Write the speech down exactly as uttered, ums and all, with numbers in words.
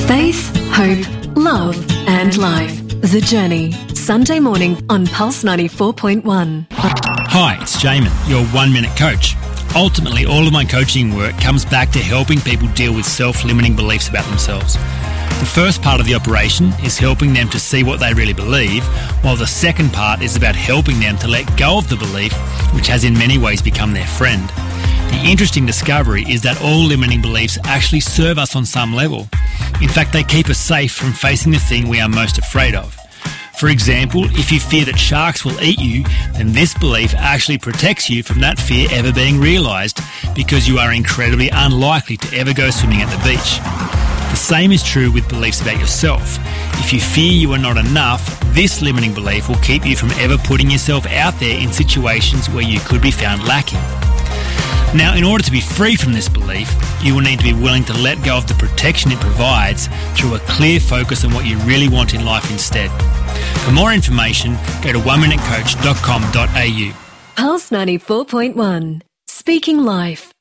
Faith, hope, love and life. The Journey. Sunday morning on Pulse ninety-four point one. Hi, it's Jamin, your one-minute coach. Ultimately, all of my coaching work comes back to helping people deal with self-limiting beliefs about themselves. The first part of the operation is helping them to see what they really believe, while the second part is about helping them to let go of the belief, which has in many ways become their friend. The interesting discovery is that all limiting beliefs actually serve us on some level. In fact, they keep us safe from facing the thing we are most afraid of. For example, if you fear that sharks will eat you, then this belief actually protects you from that fear ever being realised, because you are incredibly unlikely to ever go swimming at the beach. The same is true with beliefs about yourself. If you fear you are not enough, this limiting belief will keep you from ever putting yourself out there in situations where you could be found lacking. Now, in order to be free from this belief, you will need to be willing to let go of the protection it provides through a clear focus on what you really want in life instead. For more information, go to one minute coach dot com dot a u. Pulse ninety-four point one. Speaking Life.